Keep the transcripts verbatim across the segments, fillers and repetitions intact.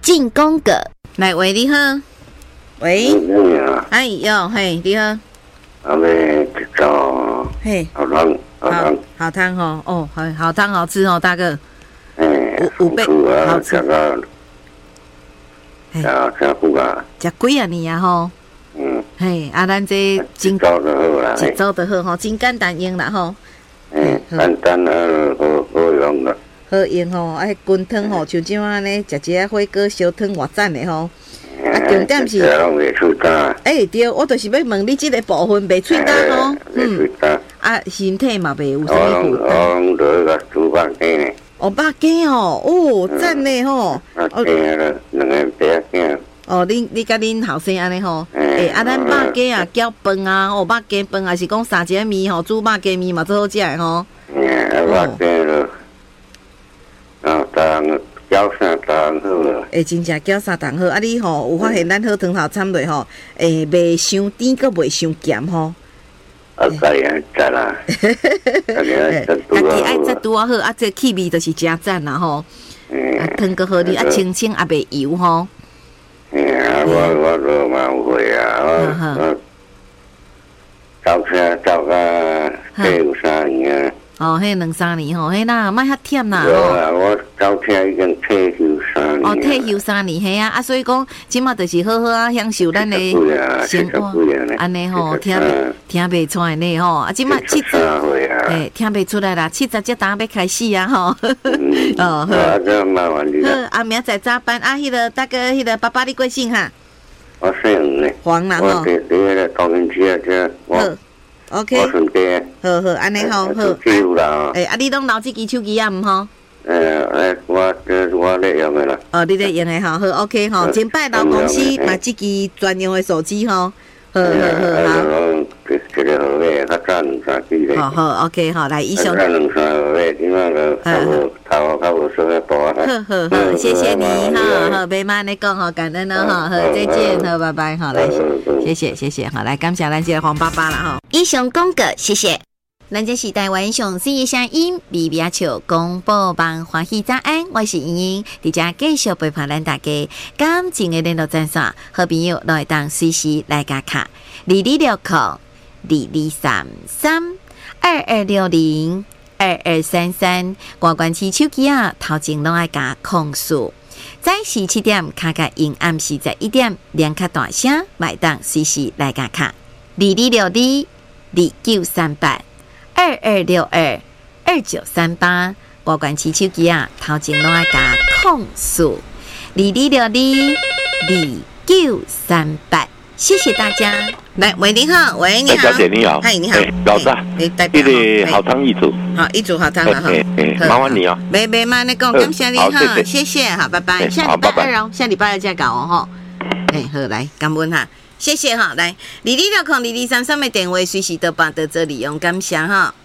进攻个，来喂，你好，喂， 你好， 哎哟，嘿，你好， 阿妹一早， 嘿， 好汤，好汤， 好汤哦，哦，好好汤好吃哦，大哥， 哎， 有有啊， 好吃食到，食食苦啊， 食几啊年啊吼， 嗯， 嘿，啊，咱这真早就好啦， 一早就好吼，真简单用啦吼， 哎，简单啊，好好用啦。 好用吼，哎，滚汤吼，像即安尼，食一下火锅烧汤偌赞的吼。啊，重点是，哎，对，我就是要问你即个部分袂喙干吼，嗯，啊，身体嘛袂有啥物负担。 我拢落个猪肉羹呢。 哦，肉羹哦，哦，赞呢吼。 啊，羹了，两个白羹。 哦，恁你甲恁后生安尼吼，诶，啊，咱肉羹啊，搅饭啊，哦，肉羹饭还是讲三节面吼，煮肉羹面嘛最好食的吼。 嗯，啊，肉羹了。啊，当搅三当好了。 会真正搅三当好，啊你吼有发现咱好汤头掺落吼，诶袂伤甜，佮袂伤咸吼。 啊，家己爱食啦。家己爱食拄啊好。家己爱食拄啊好，啊这气味就是真赞啦吼。啊汤佮好哩，啊清清也袂油吼。 哎呀，我我都嘛有会啊，我我走车走甲第有三年啊。 哦，迄两三年吼，迄啦，莫遐忝啦吼。我走车已经退休三年。 哦，退休三年，嘿啊，啊，所以讲，即马就是好好啊，享受咱的生活，安尼吼，听听袂出来呢吼，啊，即马七十，嘿，听袂出来啦，七十只当要开始啊吼。哦，好。 啊，这麻烦你。 好，啊，明仔早班啊，迄个大哥，迄个爸爸你贵姓哈？ 我姓呢。 黄啦吼。 我伫伫迄个高平街这。 好。OK， 我顺便， 好好，安尼好好。 有啦。 诶，啊，你拢留即支手机啊，毋吼？ 诶，诶，我这我咧用的啦。 哦，你咧用的吼，好 OK 吼，前摆老公司买即支专用的手机吼，好好好好。 一个号码较早两三支咧。 好好 OK 好，来以上。 较两三号码，即摆个较无头较无说个步啊。 好好好，谢谢你，好好，别慢你讲吼，感恩了哈，好，再见，好，拜拜，好，来，谢谢谢谢，好，来，感谢咱这个黄爸爸了哈。以上讲过，谢谢。咱这是台湾上水的声音，微微笑广播网欢喜早安，我是莹莹，伫遮继续陪伴咱大家。感情的联络专线，好朋友都会当随时来加卡，二二六零二二三三二二六零二二三三，挂关起手机啊，头前拢爱加控诉。早时七点，卡卡因暗时十一点，连卡大声，买当随时来加卡，二二六二二九三八。二二六二二九三八，挂关起手机啊，头前拢爱加控诉，二二六二二九三八，谢谢大家。来，喂，你好，喂，你好， 小姐你好， 嗨，你好， 老大， 你代表好，好汤一组， 好一组好汤了哈， 麻烦你哦， 没没嘛，你讲感谢你哈，谢谢，好，拜拜，下礼拜二哦，下礼拜二再搞哦哈，哎，好，来，感恩哈。谢谢哈，来，二二六空二二三三的电话随时都帮到这里用，感谢哈。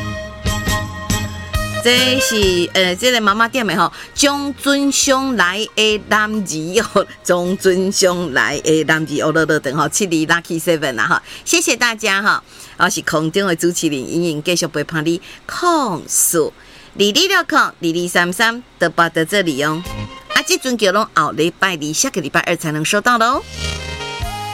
这是呃，这个妈妈店的吼，张尊上来的男子哦，张尊上来的男子哦，乐乐等吼，七二 lucky seven 啦哈，谢谢大家哈，我是空中的主持人莹莹，继续陪伴你控诉二二六空二二三三都帮到这里用，啊，这阵叫拢后礼拜二，下个礼拜二才能收到喽。